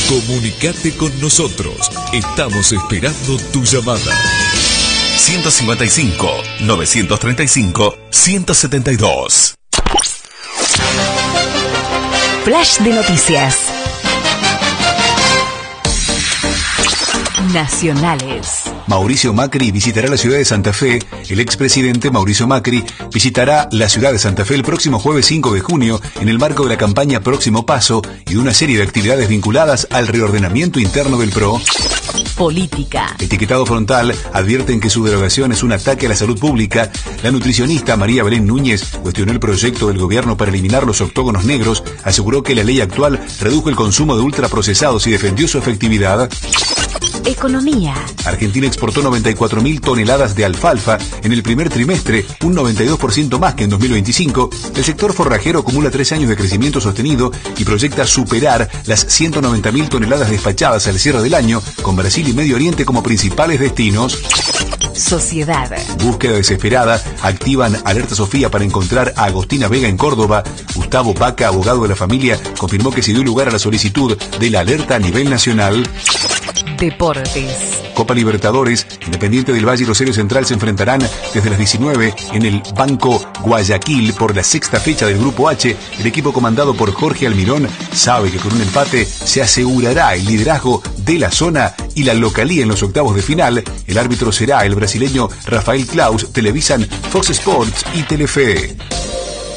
Comunicate con nosotros. Estamos esperando tu llamada. 155-935-172. Flash de noticias. Nacionales. Mauricio Macri visitará la ciudad de Santa Fe. El expresidente Mauricio Macri visitará la ciudad de Santa Fe el próximo jueves 5 de junio en el marco de la campaña Próximo Paso y de una serie de actividades vinculadas al reordenamiento interno del PRO. Política. Etiquetado Frontal advierten que su derogación es un ataque a la salud pública. La nutricionista María Belén Núñez cuestionó el proyecto del gobierno para eliminar los octógonos negros, aseguró que la ley actual redujo el consumo de ultraprocesados y defendió su efectividad. Economía. Argentina exportó 94.000 toneladas de alfalfa en el primer trimestre, un 92% más que en 2025. El sector forrajero acumula 3 años de crecimiento sostenido y proyecta superar las 190.000 toneladas despachadas al cierre del año, con Brasil y Medio Oriente como principales destinos. Sociedad. Búsqueda desesperada. Activan Alerta Sofía para encontrar a Agostina Vega en Córdoba. Gustavo Vaca, abogado de la familia, confirmó que se dio lugar a la solicitud de la alerta a nivel nacional. Deportes. Copa Libertadores, Independiente del Valle y Rosario Central se enfrentarán desde las 19 en el Banco Guayaquil por la sexta fecha del Grupo H. El equipo comandado por Jorge Almirón sabe que con un empate se asegurará el liderazgo de la zona y la localía en los octavos de final. El árbitro será el brasileño Rafael Claus. Televisan Fox Sports y Telefe.